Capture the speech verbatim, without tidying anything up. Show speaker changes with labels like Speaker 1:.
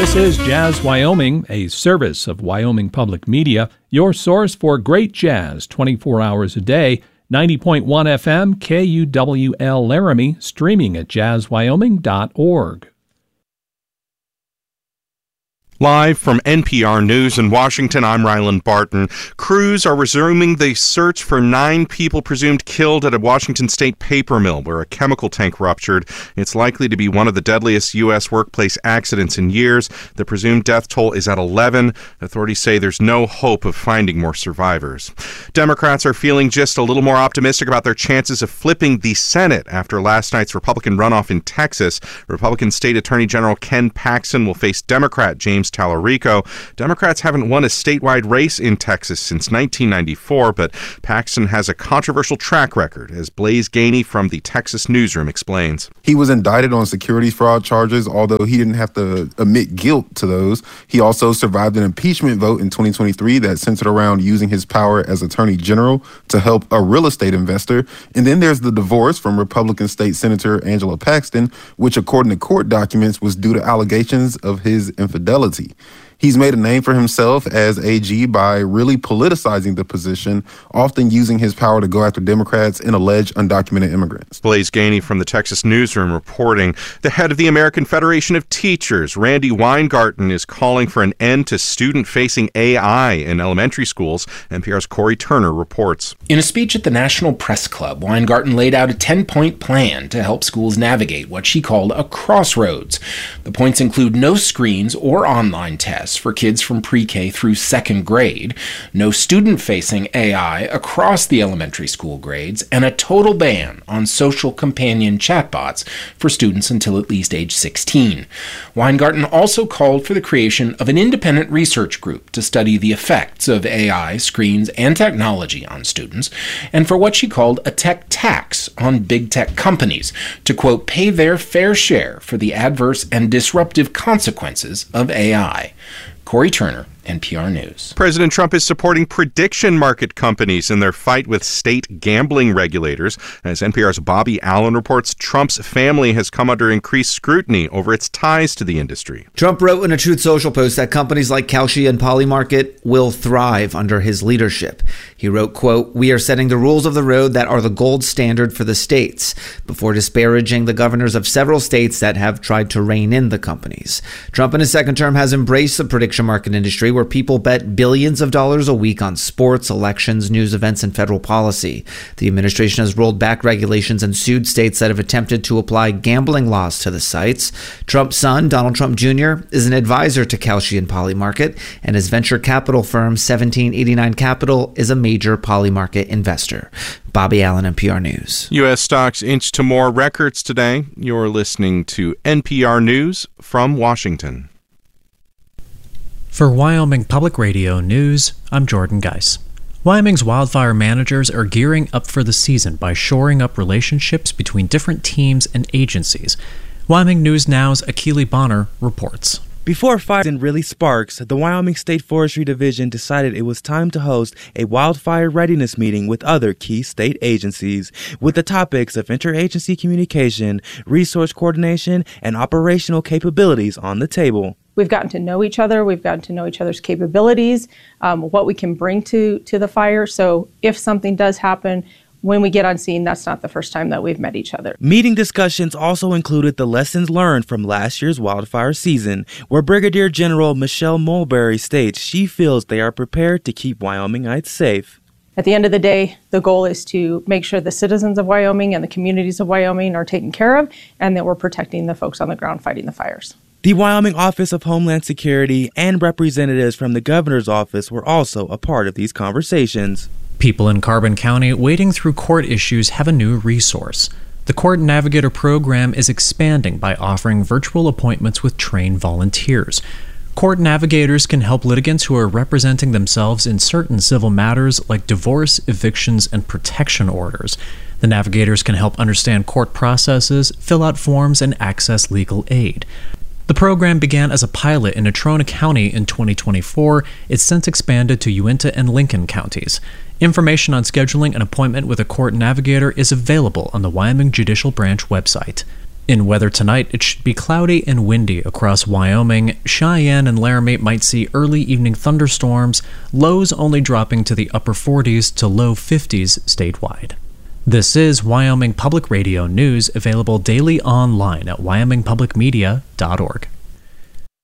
Speaker 1: This is Jazz Wyoming, a service of Wyoming Public Media, your source for great jazz twenty-four hours a day. ninety point one F M, K U W L Laramie, streaming at jazz wyoming dot org.
Speaker 2: Live from N P R News in Washington, I'm Ryland Barton. Crews are resuming the search for nine people presumed killed at a Washington state paper mill where a chemical tank ruptured. It's likely to be one of the deadliest U S workplace accidents in years. The presumed death toll is at eleven. Authorities say there's no hope of finding more survivors. Democrats are feeling just a little more optimistic about their chances of flipping the Senate after last night's Republican runoff in Texas. Republican State Attorney General Ken Paxton will face Democrat James Tallarico. Democrats haven't won a statewide race in Texas since nineteen ninety-four, but Paxton has a controversial track record, as Blaise Gainey from the Texas Newsroom explains.
Speaker 3: He was indicted on securities fraud charges, although he didn't have to admit guilt to those. He also survived an impeachment vote in twenty twenty-three that centered around using his power as Attorney General to help a real estate investor. And then there's the divorce from Republican State Senator Angela Paxton, which according to court documents was due to allegations of his infidelity. He's made a name for himself as A G by really politicizing the position, often using his power to go after Democrats and alleged undocumented immigrants.
Speaker 2: Blaise Gainey from the Texas Newsroom reporting. The head of the American Federation of Teachers, Randy Weingarten, is calling for an end to student-facing A I in elementary schools. N P R's Corey Turner reports.
Speaker 4: In a speech at the National Press Club, Weingarten laid out a ten-point plan to help schools navigate what she called a crossroads. The points include no screens or online tests for kids from pre-K through second grade, no student-facing A I across the elementary school grades, and a total ban on social companion chatbots for students until at least age sixteen. Weingarten also called for the creation of an independent research group to study the effects of A I, screens, and technology on students, and for what she called a tech tax on big tech companies to, quote, pay their fair share for the adverse and disruptive consequences of A I. Corey Turner, N P R News.
Speaker 2: President Trump is supporting prediction market companies in their fight with state gambling regulators. As N P R's Bobby Allen reports, Trump's family has come under increased scrutiny over its ties to the industry.
Speaker 5: Trump wrote in a Truth Social post that companies like Kalshi and Polymarket will thrive under his leadership. He wrote, quote, "We are setting the rules of the road that are the gold standard for the states," before disparaging the governors of several states that have tried to rein in the companies. Trump in his second term has embraced the prediction market industry, where people bet billions of dollars a week on sports, elections, news events, and federal policy. The administration has rolled back regulations and sued states that have attempted to apply gambling laws to the sites. Trump's son, Donald Trump Junior, is an advisor to Kalshi and Polymarket, and his venture capital firm, seventeen eighty-nine Capital, is a major Polymarket investor. Bobby Allen, N P R News.
Speaker 2: U S stocks inched to more records today. You're listening to N P R News from Washington.
Speaker 6: For Wyoming Public Radio News, I'm Jordan Geis. Wyoming's wildfire managers are gearing up for the season by shoring up relationships between different teams and agencies. Wyoming News Now's Akili Bonner reports.
Speaker 7: Before fire season really sparks, the Wyoming State Forestry Division decided it was time to host a wildfire readiness meeting with other key state agencies, with the topics of interagency communication, resource coordination, and operational capabilities on the table.
Speaker 8: We've gotten to know each other. We've gotten to know each other's capabilities, um, what we can bring to, to the fire. So if something does happen, when we get on scene, that's not the first time that we've met each other.
Speaker 7: Meeting discussions also included the lessons learned from last year's wildfire season, where Brigadier General Michelle Mulberry states she feels they are prepared to keep Wyomingites safe.
Speaker 8: At the end of the day, the goal is to make sure the citizens of Wyoming and the communities of Wyoming are taken care of, and that we're protecting the folks on the ground fighting the fires.
Speaker 7: The Wyoming Office of Homeland Security and representatives from the governor's office were also a part of these conversations.
Speaker 6: People in Carbon County wading through court issues have a new resource. The Court Navigator program is expanding by offering virtual appointments with trained volunteers. Court navigators can help litigants who are representing themselves in certain civil matters like divorce, evictions, and protection orders. The navigators can help understand court processes, fill out forms, and access legal aid. The program began as a pilot in Natrona County in twenty twenty-four. It's since expanded to Uinta and Lincoln counties. Information on scheduling an appointment with a court navigator is available on the Wyoming Judicial Branch website. In weather tonight, it should be cloudy and windy across Wyoming. Cheyenne and Laramie might see early evening thunderstorms, lows only dropping to the upper forties to low fifties statewide. This is Wyoming Public Radio News, available daily online at wyoming public media dot org.